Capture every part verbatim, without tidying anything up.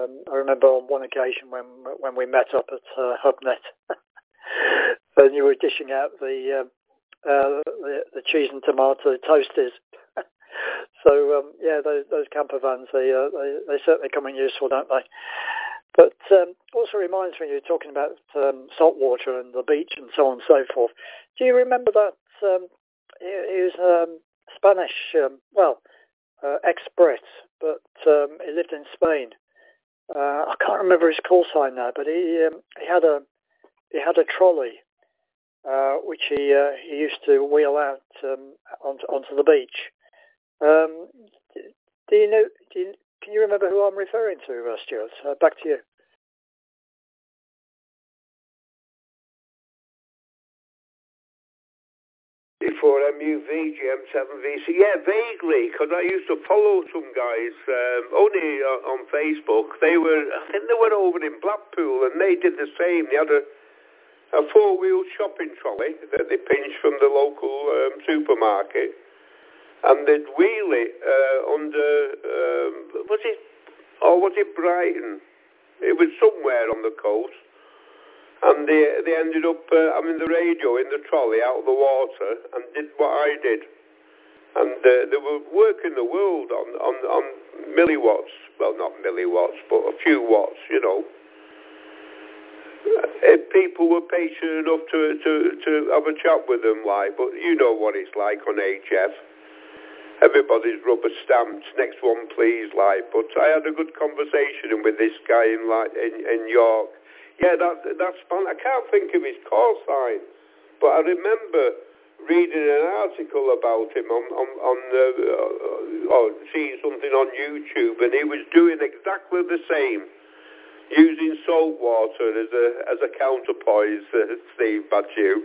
Um, I remember on one occasion when when we met up at uh, HubNet, and you were dishing out the, um, uh, the the cheese and tomato toasties. So um, yeah, those those camper vans, they, uh, they they certainly come in useful, don't they? But um, also reminds me, you were talking about um, salt water and the beach and so on and so forth. Do you remember that um, he, he was um, Spanish, um, well, uh, ex-Brit, but um, he lived in Spain. Uh, I can't remember his call sign now, but he um, he had a he had a trolley uh, which he uh, he used to wheel out um, onto, onto the beach. Um, do you know? Do you, can you remember who I'm referring to, uh, Stuart? Uh, back to you. Before M U V, G M seven V C. Yeah, vaguely, because I used to follow some guys um, only on, on Facebook. They were, I think they were over in Blackpool, and they did the same. They had a, a four-wheel shopping trolley that they pinched from the local um, supermarket, and they'd wheel it uh, under, um, was it, or was it Brighton? It was somewhere on the coast. And they they ended up uh, having the radio in the trolley out of the water and did what I did. And uh, they were working the world on, on, on milliwatts. Well, not milliwatts, but a few watts, you know. If people were patient enough to, to, to have a chat with them, like, but you know what it's like on H F. Everybody's rubber stamped, next one please, like. But I had a good conversation with this guy in, like, in, in York. Yeah, that, that's fun. I can't think of his call sign, but I remember reading an article about him on, on, on uh, or seeing something on YouTube, and he was doing exactly the same, using salt water as a as a counterpoise. Uh, Steve, that's you.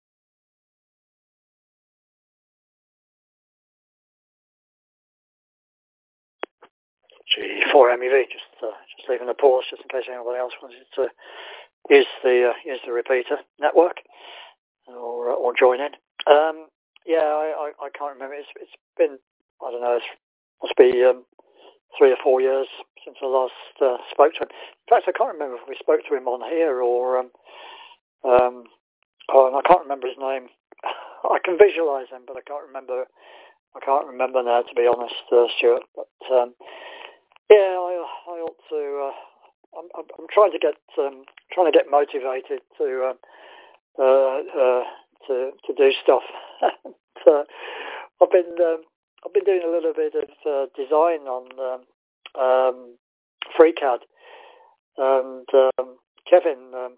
G four M U V, just uh, just leaving a pause just in case anybody else wanted to use the uh, use the repeater network or or join in. Um, yeah, I, I, I can't remember. It's it's been I don't know. It must be um, three or four years since I last uh, spoke to him. In fact, I can't remember if we spoke to him on here or um, um, oh, and I can't remember his name. I can visualise him, but I can't remember. I can't remember now, to be honest, uh, Stuart. But um, yeah, I, I ought to. Uh, I'm, I'm trying to get um, trying to get motivated to uh, uh, uh, to to do stuff. So I've been um, I've been doing a little bit of uh, design on um, um, FreeCAD, and um, Kevin. Um,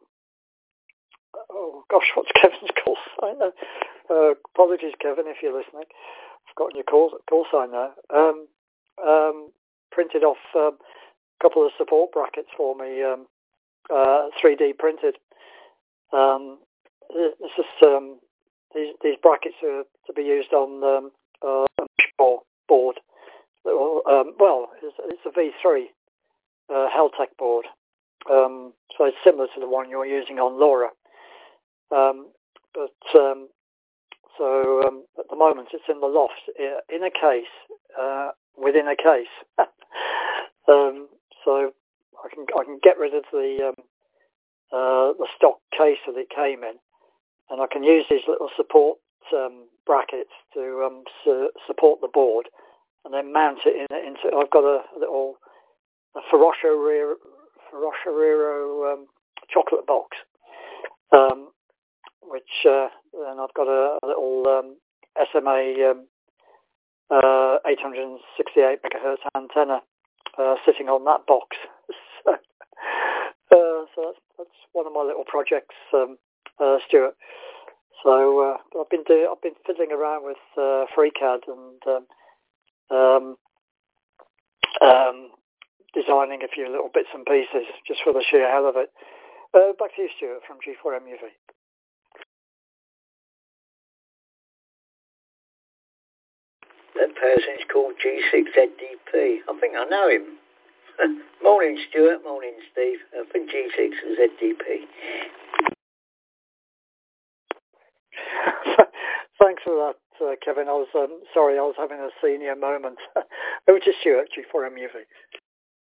oh gosh, what's Kevin's call sign? Uh, apologies, Kevin, if you're listening. I've forgotten your call call sign now. Um, um, printed off. Um, couple of support brackets for me, um, uh, three D printed. Um, this is um, these these brackets are to be used on um, uh, a board. Um, well, it's, it's a V three uh, Heltec board, um, so it's similar to the one you're using on LoRa. Um, but um, so um, at the moment it's in the loft in a case uh, within a case. um, So I can I can get rid of the um, uh, the stock case that it came in, and I can use these little support um, brackets to um, su- support the board, and then mount it in, into. I've got a little a Ferroccio Ferroccio um, chocolate box, um, which uh, and I've got a, a little um, S M A um, uh, eight sixty-eight megahertz antenna. Uh, sitting on that box, so, uh, so that's, that's one of my little projects, um, uh, Stuart. So uh, I've been do- I've been fiddling around with uh, FreeCAD and um, um, um, designing a few little bits and pieces just for the sheer hell of it. Uh, back to you, Stuart, from G four M U V. That person's called G six Z D P. I think I know him. Morning, Stuart. Morning, Steve. Uh, for G six Z D P. Thanks for that, uh, Kevin. I was um, sorry, I was having a senior moment. Over to Stuart, G four M U V.